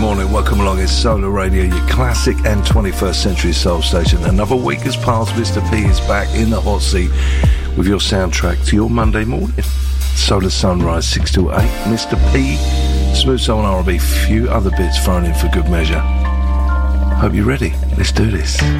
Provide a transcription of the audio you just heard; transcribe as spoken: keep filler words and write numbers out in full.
morning, welcome along. It's Solar Radio, your classic and twenty-first century soul station. Another week has passed. Mister P is back in the hot seat with your soundtrack to your Monday morning. Solar Sunrise, six to eight. Mister P, Smooth Soul and R and B, few other bits thrown in for good measure. Hope you're ready. Let's do this.